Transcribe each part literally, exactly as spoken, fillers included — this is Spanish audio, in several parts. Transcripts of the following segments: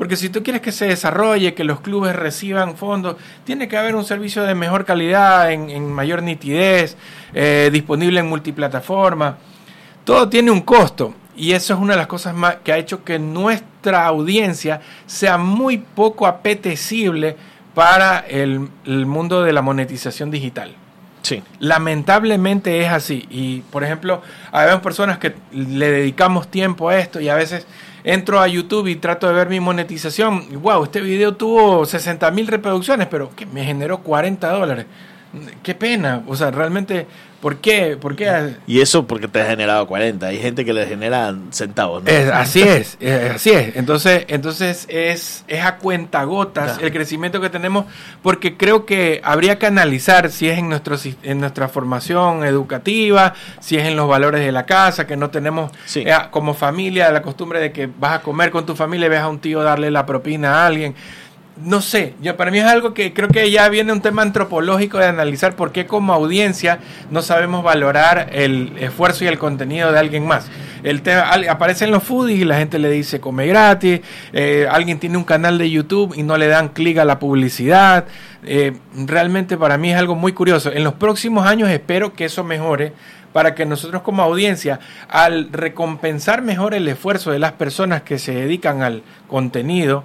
Porque si tú quieres que se desarrolle, que los clubes reciban fondos, tiene que haber un servicio de mejor calidad, en, en mayor nitidez, eh, disponible en multiplataforma. Todo tiene un costo. Y eso es una de las cosas más que ha hecho que nuestra audiencia sea muy poco apetecible para el, el mundo de la monetización digital. Sí. Lamentablemente es así. Y, por ejemplo, hay personas que le dedicamos tiempo a esto y a veces entro a YouTube y trato de ver mi monetización. Y, wow, este video tuvo sesenta mil reproducciones, pero que me generó cuarenta dólares. Qué pena. O sea, realmente... ¿Por qué? ¿Por qué? Y eso porque te ha generado cuarenta. Hay gente que le genera centavos, ¿no? Es, así es, es, así es. Entonces, entonces es, es a cuentagotas el crecimiento que tenemos, porque creo que habría que analizar si es en, nuestro, en nuestra formación educativa, si es en los valores de la casa, que no tenemos sí. eh, como familia la costumbre de que vas a comer con tu familia y ves a un tío darle la propina a alguien. No sé, yo, para mí es algo que creo que ya viene un tema antropológico de analizar por qué como audiencia no sabemos valorar el esfuerzo y el contenido de alguien más. El tema, aparecen los foodies y la gente le dice come gratis, eh, alguien tiene un canal de YouTube y no le dan clic a la publicidad. Eh, realmente para mí es algo muy curioso. En los próximos años espero que eso mejore, para que nosotros como audiencia, al recompensar mejor el esfuerzo de las personas que se dedican al contenido,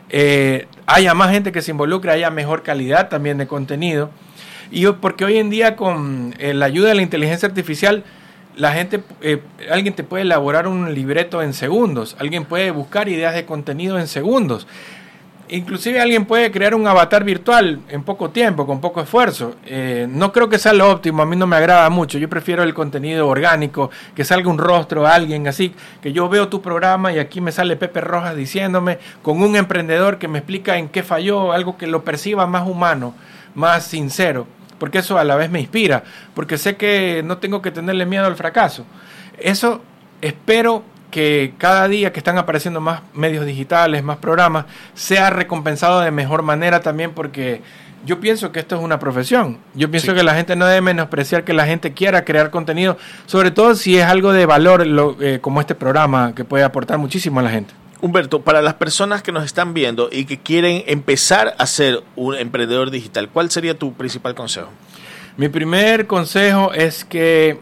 Eh, haya más gente que se involucre, haya mejor calidad también de contenido. Y porque hoy en día con eh, la ayuda de la inteligencia artificial, la gente, eh, alguien te puede elaborar un libreto en segundos, alguien puede buscar ideas de contenido en segundos. Inclusive alguien puede crear un avatar virtual en poco tiempo, con poco esfuerzo. Eh, no creo que sea lo óptimo, a mí no me agrada mucho. Yo prefiero el contenido orgánico, que salga un rostro, alguien así, que yo veo tu programa y aquí me sale Pepe Rojas diciéndome, con un emprendedor que me explica en qué falló, algo que lo perciba más humano, más sincero, porque eso a la vez me inspira, porque sé que no tengo que tenerle miedo al fracaso. Eso espero que cada día que están apareciendo más medios digitales, más programas, sea recompensado de mejor manera también, porque yo pienso que esto es una profesión. Yo pienso sí. que la gente no debe menospreciar que la gente quiera crear contenido, sobre todo si es algo de valor, lo, eh, como este programa, que puede aportar muchísimo a la gente. Humberto, para las personas que nos están viendo y que quieren empezar a ser un emprendedor digital, ¿cuál sería tu principal consejo? Mi primer consejo es que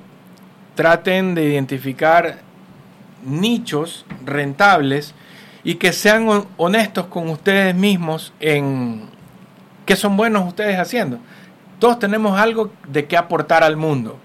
traten de identificar nichos rentables y que sean honestos con ustedes mismos en qué son buenos ustedes haciendo. Todos tenemos algo de qué aportar al mundo.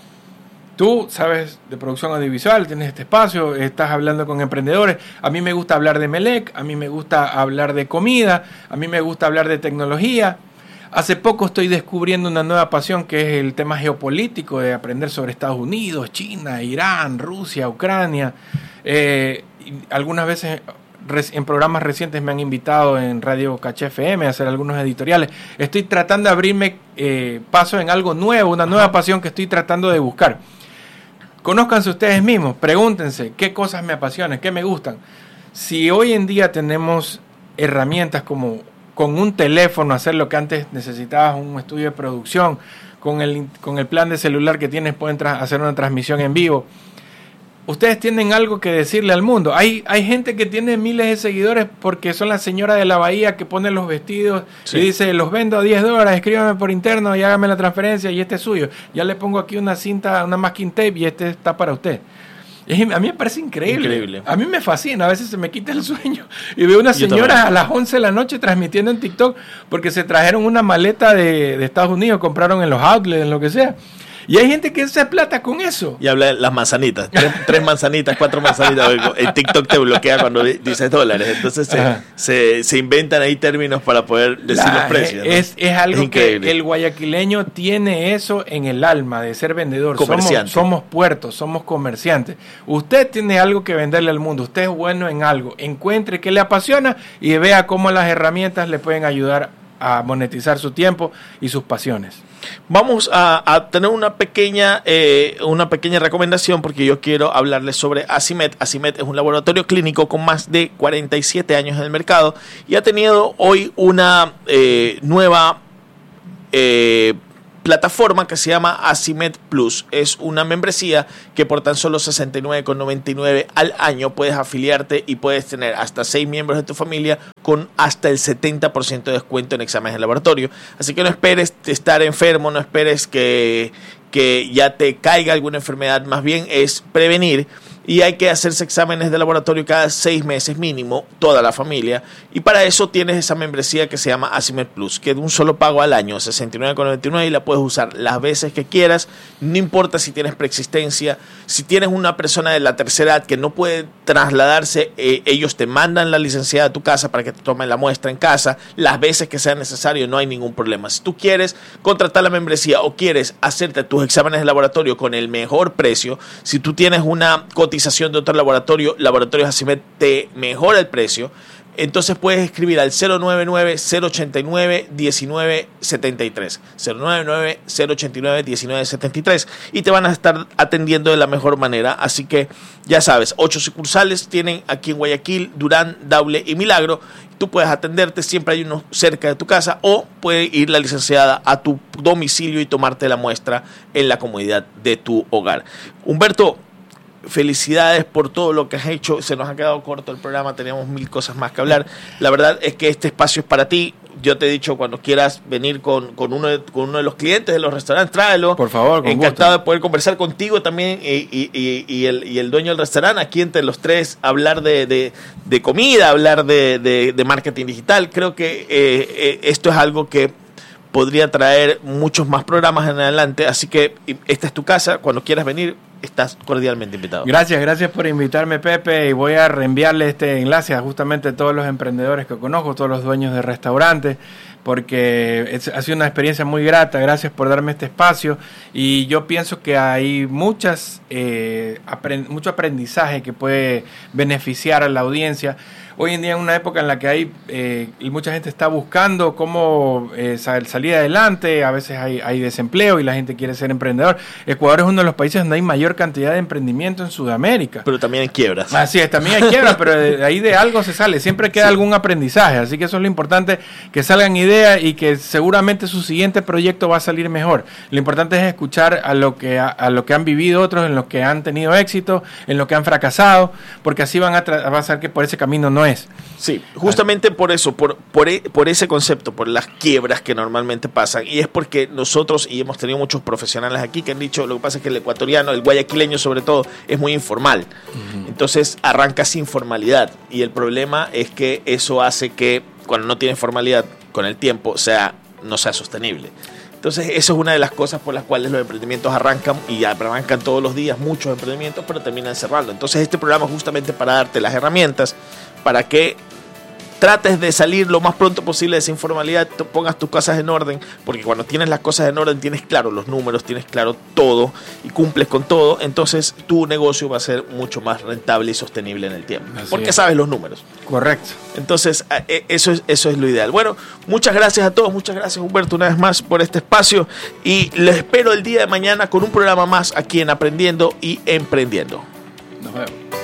Tú sabes de producción audiovisual, tienes este espacio, estás hablando con emprendedores. A mí me gusta hablar de Melec, a mí me gusta hablar de comida, a mí me gusta hablar de tecnología. Hace poco estoy descubriendo una nueva pasión, que es el tema geopolítico, de aprender sobre Estados Unidos, China, Irán, Rusia, Ucrania. Eh, algunas veces en programas recientes me han invitado en Radio Caché F M a hacer algunos editoriales. Estoy tratando de abrirme eh, paso en algo nuevo, una nueva pasión que estoy tratando de buscar. Conózcanse ustedes mismos, pregúntense qué cosas me apasionan, qué me gustan. Si hoy en día tenemos herramientas como con un teléfono hacer lo que antes necesitabas, un estudio de producción, con el, con el plan de celular que tienes pueden tra- hacer una transmisión en vivo. Ustedes tienen algo que decirle al mundo. Hay, hay gente que tiene miles de seguidores porque son la señora de la bahía que pone los vestidos sí. y dice, los vendo a diez dólares, escríbame por interno y hágame la transferencia y este es suyo. Ya le pongo aquí una cinta, una masking tape y este está para usted. Y a mí me parece increíble. increíble. A mí me fascina. A veces se me quita el sueño y veo una señora a las once de la noche transmitiendo en TikTok porque se trajeron una maleta de, de Estados Unidos, compraron en los outlets, en lo que sea. Y hay gente que hace plata con eso. Y habla de las manzanitas. Tres, tres manzanitas, cuatro manzanitas. El TikTok te bloquea cuando dices dólares. Entonces se, se, se inventan ahí términos para poder decir La, los precios. ¿no? Es, es algo es que el guayaquileño tiene eso en el alma de ser vendedor. Somos, somos puertos, somos comerciantes. Usted tiene algo que venderle al mundo. Usted es bueno en algo. Encuentre qué le apasiona y vea cómo las herramientas le pueden ayudar a monetizar su tiempo y sus pasiones. Vamos a, a tener una pequeña eh, una pequeña recomendación porque yo quiero hablarles sobre Acimet. Acimet es un laboratorio clínico con más de cuarenta y siete años en el mercado y ha tenido hoy una eh, nueva eh, plataforma que se llama Assimed Plus. Es una membresía que por tan solo sesenta y nueve con noventa y nueve al año puedes afiliarte y puedes tener hasta seis miembros de tu familia con hasta el setenta por ciento de descuento en exámenes de laboratorio. Así que no esperes estar enfermo, no esperes que, que ya te caiga alguna enfermedad, más bien es prevenir. Y hay que hacerse exámenes de laboratorio cada seis meses mínimo, toda la familia. Y para eso tienes esa membresía que se llama Assimed Plus, que de un solo pago al año, sesenta y nueve con noventa y nueve, y la puedes usar las veces que quieras. No importa si tienes preexistencia, si tienes una persona de la tercera edad que no puede trasladarse, eh, ellos te mandan la licenciada a tu casa para que te tomen la muestra en casa, las veces que sea necesario, no hay ningún problema. Si tú quieres contratar la membresía o quieres hacerte tus exámenes de laboratorio con el mejor precio, si tú tienes una cotización de otro laboratorio, Laboratorios Assimed te mejora el precio, entonces puedes escribir al cero nueve nueve, cero ochenta y nueve, diecinueve setenta y tres, cero nueve nueve, cero ochenta y nueve, diecinueve setenta y tres, y te van a estar atendiendo de la mejor manera. Así que ya sabes, ocho sucursales tienen aquí en Guayaquil, Durán, Daule y Milagro. Tú puedes atenderte, siempre hay uno cerca de tu casa, o puede ir la licenciada a tu domicilio y tomarte la muestra en la comodidad de tu hogar. Humberto, felicidades por todo lo que has hecho. Se nos ha quedado corto el programa, teníamos mil cosas más que hablar. La verdad es que este espacio es para ti. Yo te he dicho, cuando quieras venir con, con, uno, de, con uno de los clientes de los restaurantes, tráelo. Por favor, con encantado gusto de poder conversar contigo también y, y, y, y, el, y el dueño del restaurante. Aquí entre los tres hablar de, de, de comida, hablar de, de, de marketing digital. Creo que eh, eh, esto es algo que podría traer muchos más programas en adelante. Así que esta es tu casa. Cuando quieras venir, estás cordialmente invitado. Gracias, gracias por invitarme, Pepe, y voy a reenviarle este enlace a justamente todos los emprendedores que conozco, todos los dueños de restaurantes, porque es, ha sido una experiencia muy grata. Gracias por darme este espacio, y yo pienso que hay muchas eh, aprend- mucho aprendizaje que puede beneficiar a la audiencia. Hoy en día, en una época en la que hay eh, mucha gente está buscando cómo eh, sal, salir adelante, a veces hay, hay desempleo y la gente quiere ser emprendedor. Ecuador es uno de los países donde hay mayor cantidad de emprendimiento en Sudamérica. Pero también hay quiebras. Así es, también hay quiebras, pero de ahí de algo se sale. Siempre queda sí. algún aprendizaje, así que eso es lo importante, que salgan ideas y que seguramente su siguiente proyecto va a salir mejor. Lo importante es escuchar a lo que, a, a lo que han vivido otros, en los que han tenido éxito, en los que han fracasado, porque así van a, tra- va a ser que por ese camino no es. Sí, justamente por eso, por, por, por ese concepto, por las quiebras que normalmente pasan, y es porque nosotros, y hemos tenido muchos profesionales aquí que han dicho, lo que pasa es que el ecuatoriano, el guayaquileño sobre todo, es muy informal, uh-huh. entonces arranca sin formalidad, y el problema es que eso hace que cuando no tiene formalidad con el tiempo, sea, no sea sostenible. Entonces, eso es una de las cosas por las cuales los emprendimientos arrancan, y arrancan todos los días muchos emprendimientos, pero terminan cerrando. Entonces, este programa es justamente para darte las herramientas para que trates de salir lo más pronto posible de esa informalidad, pongas tus cosas en orden, porque cuando tienes las cosas en orden, tienes claro los números, tienes claro todo y cumples con todo, entonces tu negocio va a ser mucho más rentable y sostenible en el tiempo, Así porque es. sabes los números. Correcto. Entonces, eso es, eso es lo ideal. Bueno, muchas gracias a todos, muchas gracias, Humberto, una vez más por este espacio, y les espero el día de mañana con un programa más aquí en Aprendiendo y Emprendiendo. Nos vemos.